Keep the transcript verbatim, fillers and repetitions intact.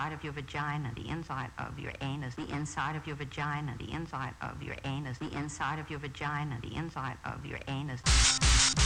inside of your vagina, the inside of your anus, the inside of your vagina, the inside of your anus, the inside of your vagina, the inside of your anus.